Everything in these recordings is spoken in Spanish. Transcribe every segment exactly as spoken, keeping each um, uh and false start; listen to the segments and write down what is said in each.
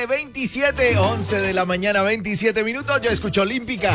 veintisiete, veintisiete, once de la mañana, veintisiete minutos. Yo escucho Olímpica.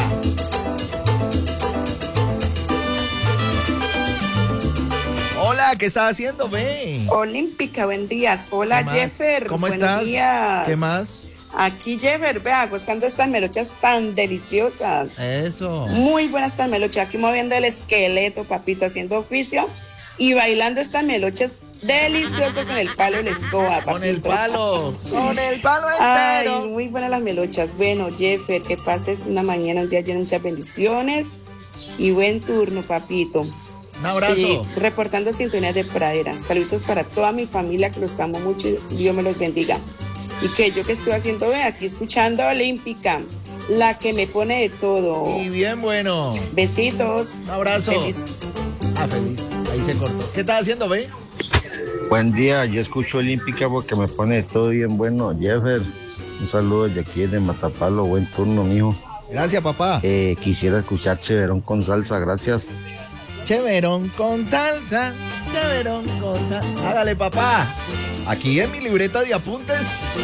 Hola, ¿qué estás haciendo? Ve. Olímpica, buen días. Hola, Jeffer. ¿Cómo Buenos estás? días. ¿Qué más? Aquí, Jeffer, vea, gustando estas melochas tan deliciosas. Eso. Muy buenas estas melochas. Aquí moviendo el esqueleto, papito, haciendo oficio y bailando estas melochas deliciosas con el palo y la escoba, papito. Con el palo. Con el palo Ay, entero. muy buenas las melochas. Bueno, Jeffer, que pases una mañana, un día lleno de muchas bendiciones y buen turno, papito. Un abrazo. Y reportando sintonía de Pradera. Saludos para toda mi familia, que los amo mucho y Dios me los bendiga. Y que yo que estoy haciendo, ve, aquí escuchando Olímpica, la que me pone de todo. Y bien bueno. Besitos. Un abrazo. Feliz. Ah, feliz. Ahí se cortó. ¿Qué estás haciendo, ve? Buen día, yo escucho Olímpica porque me pone de todo bien bueno. Jeffer, un saludo desde aquí, desde Matapalo. Buen turno, mijo. Gracias, papá. Eh, quisiera escuchar Cheverón con salsa, gracias. Cheverón con salsa, cheverón con salsa. Hágale, papá. Aquí en mi libreta de apuntes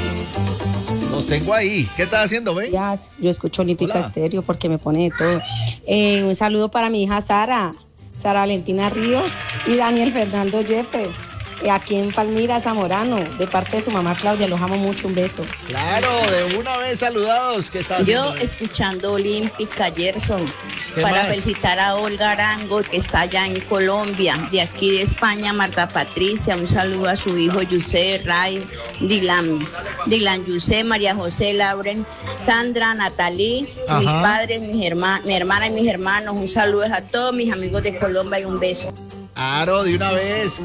los tengo ahí. ¿Qué estás haciendo, ve? Yo escucho Olímpica Hola. Estéreo porque me pone de todo. Eh, un saludo para mi hija Sara, Sara Valentina Ríos y Daniel Fernando Yepes, eh, aquí en Palmira, Zamorano, de parte de su mamá Claudia. Los amo mucho, un beso. Claro, de una vez saludados. ¿Qué estás Yo haciendo? escuchando Olímpica, Gerson, ¿Qué para más? felicitar a Olga Arango, que está allá en Colombia. De aquí de España, Marta Patricia, un saludo a su hijo Yusé, Ray, Dylan, Dylan Yusé, María José, Lauren, Sandra, Natalí, Ajá. mis padres, mis herma- mi hermana y mis hermanos. Un saludo a todos mis amigos de Colombia y un beso. Claro, de una vez.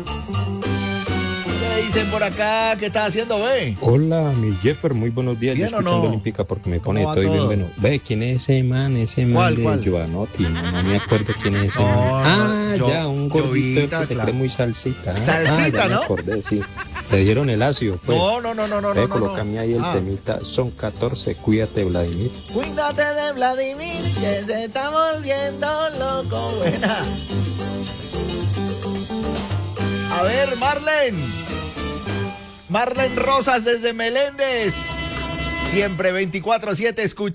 ¿Qué dicen por acá? ¿Qué estás haciendo, ve? Hola, mi Jeffer, muy buenos días. Yo ¿Bien o escuchando no? Olímpica porque me ¿Cómo pone va todo y bien todo? bueno. Ve, ¿quién es ese man? Ese man ¿Cuál, de cuál? Giovanotti. No, no me acuerdo quién es ese No, man. Ah, yo- ya, un gordito Llovita, que se claro. cree muy salsita. ¿eh? Salsita, ah, ya ¿no? me acordé, sí. Le dieron el ácido, pues. No, no, no, no, no, Ve, no, no. colócame ahí el Ah. temita. Son catorce, cuídate, Vladimir. Cuídate de Vladimir, que se está volviendo loco. Buena. A ver, Marlen. Marlen Rosas desde Meléndez. Siempre veinticuatro siete escucha.